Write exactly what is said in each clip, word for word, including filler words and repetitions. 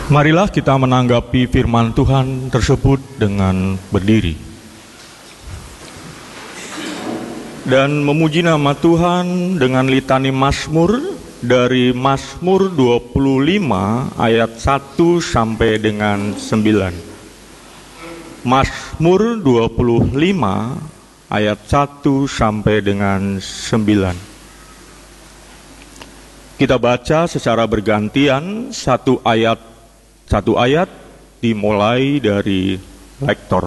Marilah kita menanggapi firman Tuhan tersebut dengan berdiri dan memuji nama Tuhan dengan litani Mazmur dari Mazmur dua puluh lima ayat satu sampai dengan sembilan. Mazmur dua puluh lima ayat satu sampai dengan sembilan. Kita baca secara bergantian satu ayat Satu ayat dimulai dari lektor.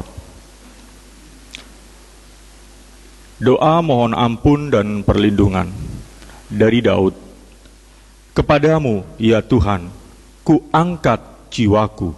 Doa mohon ampun dan perlindungan dari Daud. Kepadamu, ya Tuhan, ku angkat jiwaku.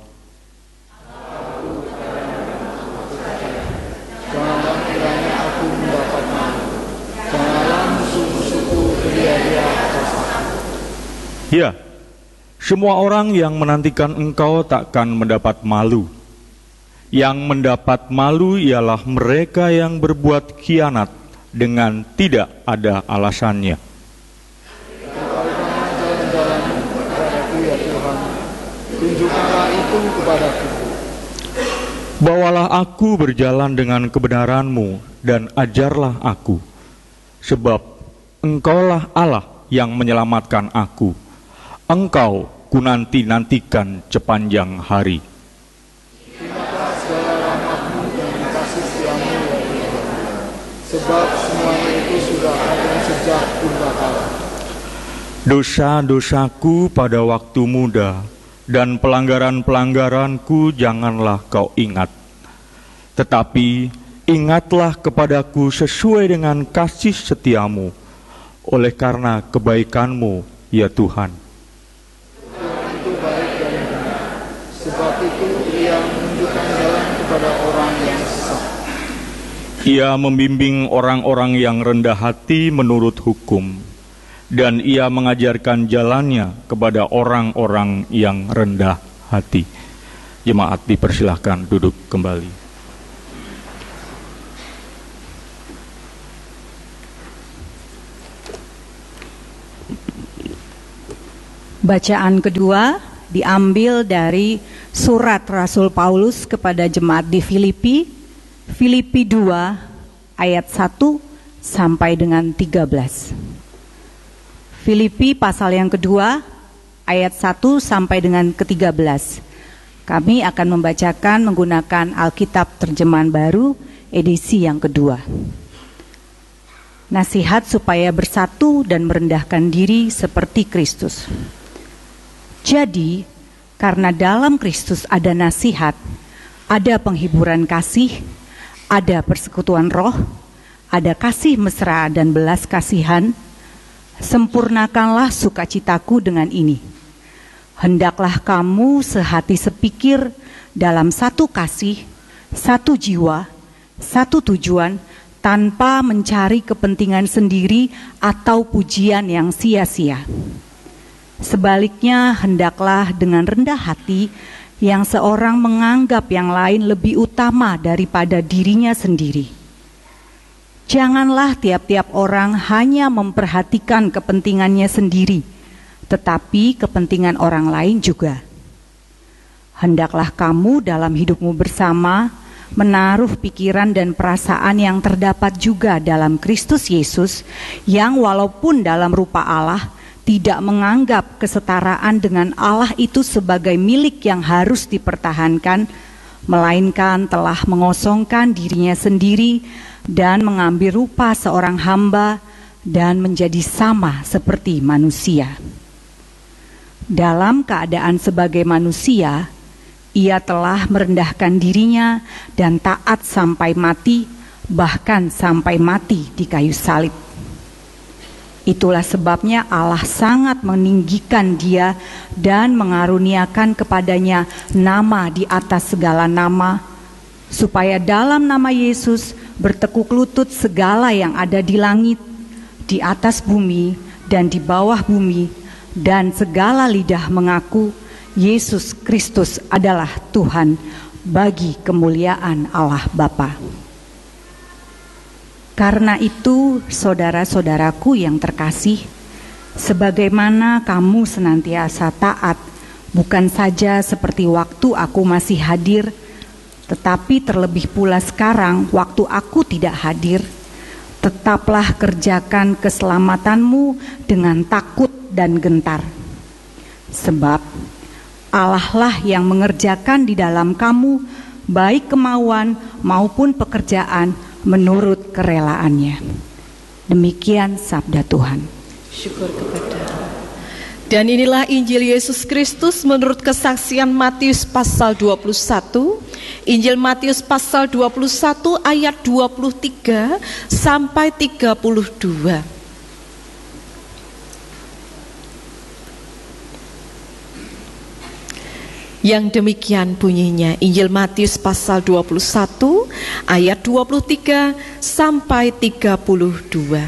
Janganlah kiranya aku mendapat malu. Janganlah musuh-musuhku beria-ria atas aku. Ya, semua orang yang menantikan engkau takkan mendapat malu. Yang mendapat malu ialah mereka yang berbuat khianat dengan tidak ada alasannya. Beritahukanlah jalan-jalanmu kepadaku, ya Tuhan. Tunjukkanlah itu kepadaku. Bawalah aku berjalan dengan kebenaran-Mu dan ajarlah aku. Sebab Engkaulah Allah yang menyelamatkan aku. Engkau ku nanti-nantikan sepanjang hari. Terimalah segala rahmat-Mu dan kasih setiamu, ya Tuhan. Sebab semuanya itu sudah ada sejak purbakala. Dosa-dosaku pada waktu muda dan pelanggaran-pelanggaranku janganlah kau ingat. Tetapi ingatlah kepadaku sesuai dengan kasih setiamu, oleh karena kebaikan-Mu, ya Tuhan. Sebab itu ia menunjukkan jalan kepada orang yang sesat. Ia membimbing orang-orang yang rendah hati menurut hukum, dan ia mengajarkan jalannya kepada orang-orang yang rendah hati. Jemaat dipersilahkan duduk kembali. Bacaan kedua diambil dari surat Rasul Paulus kepada jemaat di Filipi, Filipi dua ayat satu sampai dengan tiga belas. Filipi pasal yang kedua ayat satu sampai dengan ke tiga belas. Kami akan membacakan menggunakan Alkitab Terjemahan Baru edisi yang kedua. Nasihat supaya bersatu dan merendahkan diri seperti Kristus. Jadi, karena dalam Kristus ada nasihat, ada penghiburan kasih, ada persekutuan roh, ada kasih mesra dan belas kasihan, sempurnakanlah sukacitaku dengan ini. Hendaklah kamu sehati sepikir dalam satu kasih, satu jiwa, satu tujuan, tanpa mencari kepentingan sendiri atau pujian yang sia-sia. Sebaliknya, hendaklah dengan rendah hati yang seorang menganggap yang lain lebih utama daripada dirinya sendiri. Janganlah tiap-tiap orang hanya memperhatikan kepentingannya sendiri, tetapi kepentingan orang lain juga. Hendaklah kamu dalam hidupmu bersama menaruh pikiran dan perasaan yang terdapat juga dalam Kristus Yesus, yang walaupun dalam rupa Allah, tidak menganggap kesetaraan dengan Allah itu sebagai milik yang harus dipertahankan, melainkan telah mengosongkan dirinya sendiri dan mengambil rupa seorang hamba dan menjadi sama seperti manusia. Dalam keadaan sebagai manusia, ia telah merendahkan dirinya dan taat sampai mati, bahkan sampai mati di kayu salib. Itulah sebabnya Allah sangat meninggikan dia dan mengaruniakan kepadanya nama di atas segala nama, supaya dalam nama Yesus bertekuk lutut segala yang ada di langit, di atas bumi, dan di bawah bumi, dan segala lidah mengaku Yesus Kristus adalah Tuhan, bagi kemuliaan Allah Bapa. Karena itu, saudara-saudaraku yang terkasih, sebagaimana kamu senantiasa taat, Bukan saja seperti waktu aku masih hadir, tetapi terlebih pula sekarang waktu aku tidak hadir. Tetaplah kerjakan keselamatanmu dengan takut dan gentar. Sebab Allah lah yang mengerjakan di dalam kamu baik kemauan maupun pekerjaan menurut kerelaannya. Demikian sabda Tuhan. Syukur kepada Allah. Dan inilah Injil Yesus Kristus menurut kesaksian Matius pasal dua puluh satu. Injil Matius pasal dua puluh satu ayat dua puluh tiga sampai tiga puluh dua. Yang demikian bunyinya, Injil Matius pasal dua puluh satu ayat dua puluh tiga sampai tiga puluh dua.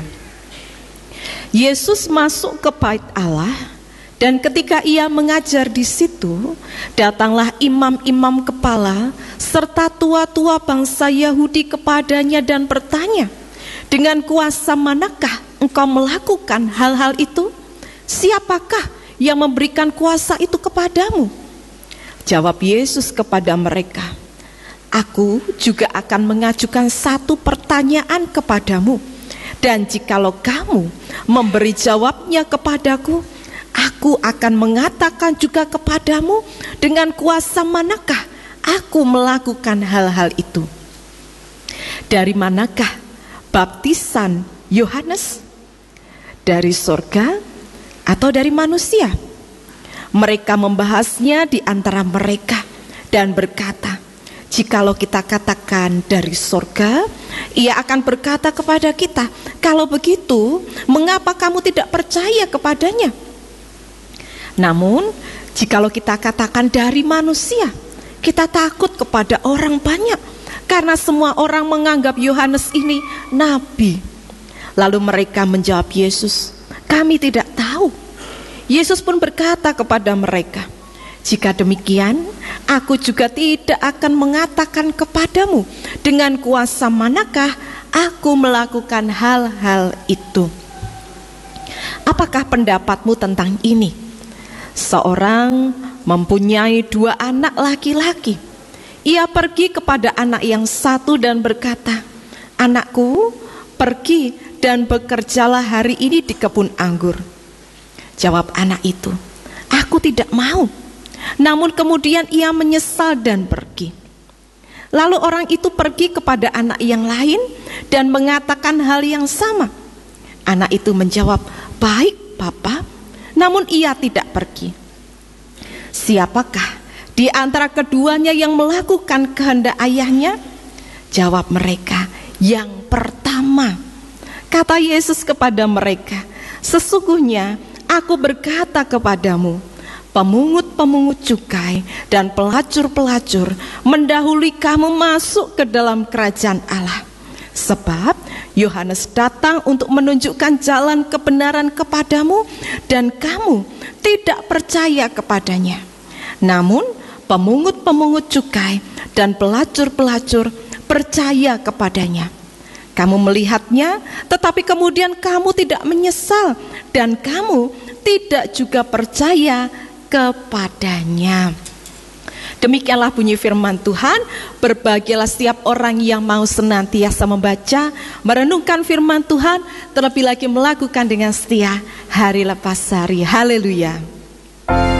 Yesus masuk ke bait Allah, dan ketika ia mengajar di situ, datanglah imam-imam kepala serta tua-tua bangsa Yahudi kepadanya dan bertanya, dengan kuasa manakah engkau melakukan hal-hal itu? Siapakah yang memberikan kuasa itu kepadamu? Jawab Yesus kepada mereka, aku juga akan mengajukan satu pertanyaan kepadamu, dan jikalau kamu memberi jawabnya kepadaku, aku akan mengatakan juga kepadamu dengan kuasa manakah aku melakukan hal-hal itu. Dari manakah baptisan Yohanes? Dari surga atau dari manusia? Mereka membahasnya di antara mereka dan berkata, jikalau kita katakan dari surga, ia akan berkata kepada kita, kalau begitu, mengapa kamu tidak percaya kepadanya? Namun, jikalau kita katakan dari manusia, kita takut kepada orang banyak, karena semua orang menganggap Yohanes ini nabi. Lalu mereka menjawab Yesus, kami tidak tahu. Yesus pun berkata kepada mereka, jika demikian, aku juga tidak akan mengatakan kepadamu dengan kuasa manakah aku melakukan hal-hal itu. Apakah pendapatmu tentang ini? Seorang mempunyai dua anak laki-laki. Ia pergi kepada anak yang satu dan berkata, anakku, pergi dan bekerjalah hari ini di kebun anggur. Jawab anak itu, aku tidak mau. Namun kemudian ia menyesal dan pergi. Lalu orang itu pergi kepada anak yang lain dan mengatakan hal yang sama. Anak itu menjawab, baik Bapa, namun ia tidak pergi. Siapakah di antara keduanya yang melakukan kehendak ayahnya? Jawab mereka, yang pertama. Kata Yesus kepada mereka, sesungguhnya aku berkata kepadamu, pemungut-pemungut cukai dan pelacur-pelacur mendahului kamu masuk ke dalam kerajaan Allah. Sebab Yohanes datang untuk menunjukkan jalan kebenaran kepadamu, dan kamu tidak percaya kepadanya. Namun pemungut-pemungut cukai dan pelacur-pelacur percaya kepadanya. Kamu melihatnya, tetapi kemudian kamu tidak menyesal, dan kamu tidak juga percaya kepadanya. Demikianlah bunyi firman Tuhan. Berbahagialah setiap orang yang mau senantiasa membaca, merenungkan firman Tuhan, terlebih lagi melakukan dengan setia hari lepas hari. Haleluya.